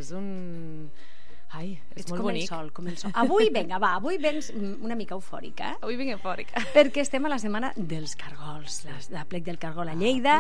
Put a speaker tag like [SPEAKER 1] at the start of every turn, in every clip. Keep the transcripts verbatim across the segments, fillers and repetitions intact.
[SPEAKER 1] és un... Ai, és
[SPEAKER 2] Ets
[SPEAKER 1] molt
[SPEAKER 2] com
[SPEAKER 1] bonic.
[SPEAKER 2] el sol, com el sol. Avui, vinga, va, avui vens una mica eufòrica,
[SPEAKER 1] Avui vinc eufòrica.
[SPEAKER 2] perquè estem a la setmana dels cargols, la, la plec del cargol a Lleida.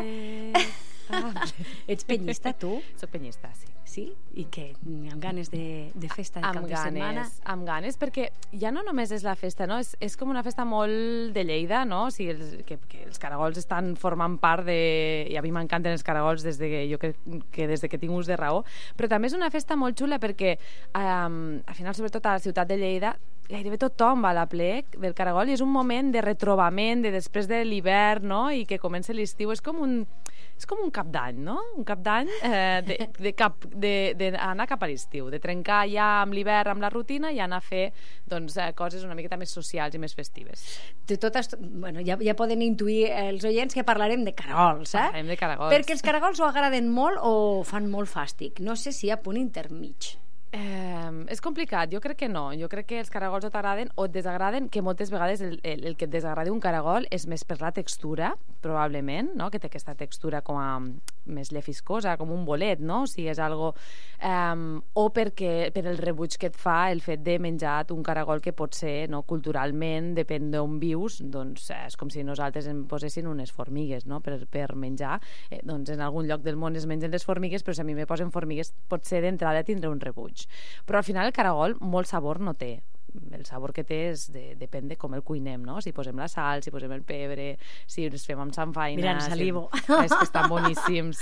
[SPEAKER 1] Ah,
[SPEAKER 2] Ets penyista, tu?
[SPEAKER 1] soc penyista, sí.
[SPEAKER 2] Sí? I què? Amb ganes de, de festa de cap
[SPEAKER 1] Amb
[SPEAKER 2] de setmana?
[SPEAKER 1] ganes, amb ganes, perquè ja no només és la festa, no? És, és com una festa molt de Lleida, no? O sigui, els, que, que els caragols estan formant part de... I a mi m'encanten els caragols des de que, jo crec que des de que tinc ús de raó, però també és una festa molt xula perquè, um, al final, sobretot a la ciutat de Lleida, gairebé tothom va a la plec del caragol i és un moment de retrobament, de després de l'hivern, no? I que comença l'estiu. És com un... És com un cap d'any, no? Un cap d'any eh, de, de, cap, de, de anar cap a l'estiu, de trencar ja amb l'hivern, amb la rutina i anar a fer doncs, eh, coses una miqueta més socials i més festives.
[SPEAKER 2] De totes, bueno, ja, ja poden intuir els oients que parlarem de caragols, eh?
[SPEAKER 1] Parlarem de caragols.
[SPEAKER 2] Perquè els caragols o agraden molt o fan molt fàstic. No sé si hi ha punt intermig.
[SPEAKER 1] Eh, és complicat, jo crec que no. Jo crec que els caragols o t'agraden o et desagraden, que moltes vegades el, el, el que et desagrada un caragol és més per la textura, probablement, no? Que té aquesta textura com a més llefiscosa, com un bolet, no? O sigui, és algo... Eh, o perquè, per el rebuig que et fa el fet de menjar un caragol que pot ser, no? Culturalment, depèn d'on vius, doncs és com si nosaltres em posessin unes formigues, no? Per, per menjar. Eh, doncs en algun lloc del món es mengen les formigues, però si a mi me posen formigues potser d'entrada tindré un rebuig. Però al final el caragol molt sabor no té. El sabor que té és de, depèn de com el cuinem, no? Si posem la sal, si posem el pebre, si els fem amb samfaina...
[SPEAKER 2] Mira, en salivo.
[SPEAKER 1] Si... És que estan boníssims.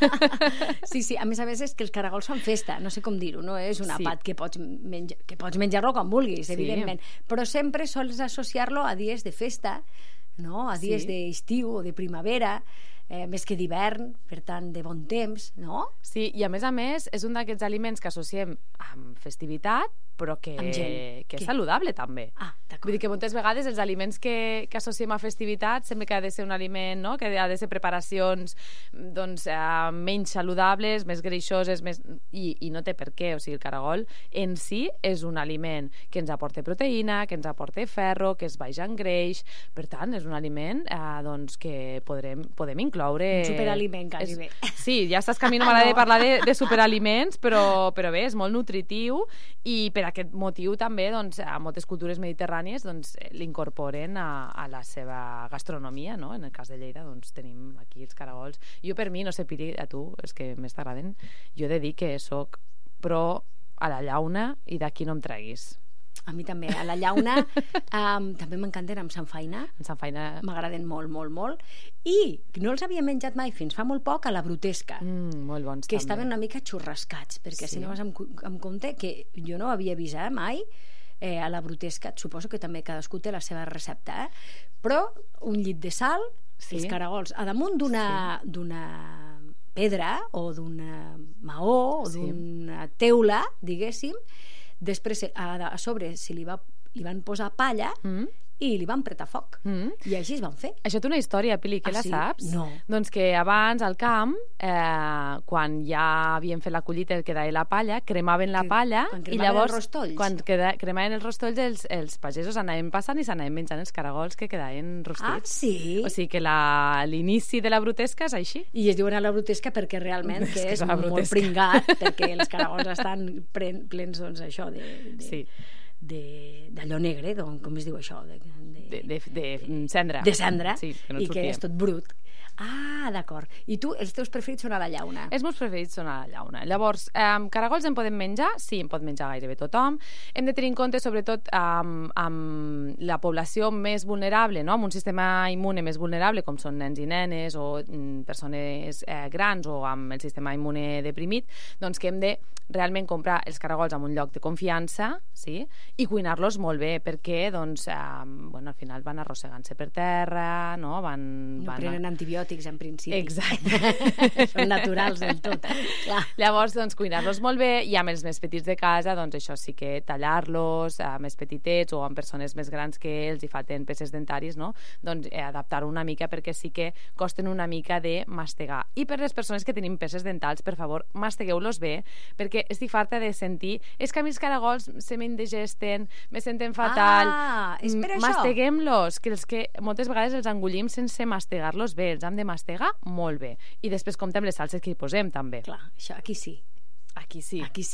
[SPEAKER 2] Sí, sí, a més a més és que els caragols fan festa, no sé com dir-ho, no és un
[SPEAKER 1] Sí.
[SPEAKER 2] àpat que pots, menja, que pots menjar-lo com vulguis,
[SPEAKER 1] Sí.
[SPEAKER 2] evidentment, però sempre sols associar-lo a dies de festa, no? A dies
[SPEAKER 1] Sí.
[SPEAKER 2] d'estiu o de primavera, eh, més que d'hivern, per tant, de bon temps, no?
[SPEAKER 1] Sí, i a més a més és un d'aquests aliments que associem amb festivitat, però que,
[SPEAKER 2] Amb gent.
[SPEAKER 1] que és
[SPEAKER 2] Què?
[SPEAKER 1] saludable també.
[SPEAKER 2] Ah, d'acord.
[SPEAKER 1] Vull dir que moltes vegades els aliments que, que associem a festivitat sembla que ha de ser un aliment, no? Que ha de ser preparacions doncs, eh, menys saludables, més greixoses, més... I, i no té per què. O sigui, el caragol en si és un aliment que ens aporta proteïna, que ens aporta ferro, que és baix en greix. Per tant, és un aliment eh, doncs, que podrem, podem incloure...
[SPEAKER 2] Un superaliment, quasi
[SPEAKER 1] és...
[SPEAKER 2] bé.
[SPEAKER 1] Sí, ja saps que a mi no m'agrada
[SPEAKER 2] No.
[SPEAKER 1] parlar de, de superaliments, però, però bé, és molt nutritiu i per aquest motiu també doncs, a moltes cultures mediterrànies doncs, l'incorporen a, a la seva gastronomia, no? En el cas de Lleida doncs, tenim aquí els caragols. Jo per mi, no sé, Piri, a tu, els que més t'agraden, jo he de dir que sóc pro a la llauna i d'aquí no em treguis.
[SPEAKER 2] A mi també, a la llauna um, també m'encanten amb samfaina,
[SPEAKER 1] En samfaina...
[SPEAKER 2] m'agraden molt, molt, molt, i no els havia menjat mai fins fa molt poc a la brutesca,
[SPEAKER 1] Mm, molt bons
[SPEAKER 2] que
[SPEAKER 1] també.
[SPEAKER 2] estaven una mica xurrascats, perquè
[SPEAKER 1] Sí.
[SPEAKER 2] si no vas amb, amb compte que jo no havia vist eh, mai eh, a la brutesca, suposo que també cadascú té la seva recepta, eh? Però un llit de sal,
[SPEAKER 1] Sí.
[SPEAKER 2] els caragols a damunt d'una d'una pedra o d'una maó o
[SPEAKER 1] Sí.
[SPEAKER 2] d'una teula, diguéssim, després a, a sobre si li, va, li van posar palla
[SPEAKER 1] Mm.
[SPEAKER 2] i li van pretar foc,
[SPEAKER 1] Mm.
[SPEAKER 2] i així es van fer.
[SPEAKER 1] Això té una història, Pili, que
[SPEAKER 2] Ah,
[SPEAKER 1] la
[SPEAKER 2] sí?
[SPEAKER 1] saps?
[SPEAKER 2] No.
[SPEAKER 1] Doncs que abans al camp, eh, quan ja havien fet la collita que deia la palla, cremaven la
[SPEAKER 2] Que-
[SPEAKER 1] palla
[SPEAKER 2] quan
[SPEAKER 1] i
[SPEAKER 2] cremaven
[SPEAKER 1] llavors,
[SPEAKER 2] els rostolls.
[SPEAKER 1] quan queda, cremaven els rostolls, els, els pagesos anaven passant i s'anaven menjant els caragols que quedaven
[SPEAKER 2] Ah,
[SPEAKER 1] rostits.
[SPEAKER 2] sí?
[SPEAKER 1] O sigui que la- l'inici de la brutesca és així.
[SPEAKER 2] I es diuen a la brutesca perquè realment
[SPEAKER 1] És
[SPEAKER 2] que
[SPEAKER 1] que
[SPEAKER 2] és,
[SPEAKER 1] és la
[SPEAKER 2] molt
[SPEAKER 1] brutesca.
[SPEAKER 2] pringat, perquè els caragols estan plen, plens, doncs, això, de, de,
[SPEAKER 1] Sí.
[SPEAKER 2] de, d'allò negre, doncs, com es diu això? De,
[SPEAKER 1] De, de, de, de cendra.
[SPEAKER 2] de cendra,
[SPEAKER 1] Sí, que no
[SPEAKER 2] i
[SPEAKER 1] et
[SPEAKER 2] que
[SPEAKER 1] sortia.
[SPEAKER 2] és tot brut. Ah, d'acord. I tu, els teus preferits són a la llauna?
[SPEAKER 1] Els meus preferits són a la llauna. Llavors, eh, caragols en podem menjar? Sí, en pot menjar gairebé tothom. Hem de tenir en compte, sobretot, amb, amb la població més vulnerable, no? Amb un sistema immune més vulnerable, com són nens i nenes o mm, persones eh, grans o amb el sistema immune deprimit, doncs que hem de realment comprar els caragols en un lloc de confiança, sí? I cuinar-los molt bé, perquè doncs, eh, bueno, al final van arrossegant-se per terra, no? Van,
[SPEAKER 2] No
[SPEAKER 1] van
[SPEAKER 2] prenen antibiòtics, en principi.
[SPEAKER 1] Exacte.
[SPEAKER 2] Són naturals del tot. Clar.
[SPEAKER 1] Llavors, doncs, cuinar-los molt bé i amb els més petits de casa, doncs això sí que tallar-los a més petitets o amb persones més grans que els hi falten peces dentaris, no? Doncs eh, adaptar-ho una mica perquè sí que costen una mica de mastegar. I per les persones que tenim peces dentals, per favor, mastegueu-los bé, perquè estic farta de sentir és que a mi els caragols se m'indigesten, me senten fatal.
[SPEAKER 2] Ah, és per això.
[SPEAKER 1] Masteguem-los, que els que moltes vegades els engollim sense mastegar-los bé, els hem de mastegar molt bé. I després comptem les salses que hi posem, també.
[SPEAKER 2] Clar, això aquí sí.
[SPEAKER 1] Aquí sí.
[SPEAKER 2] Aquí sí.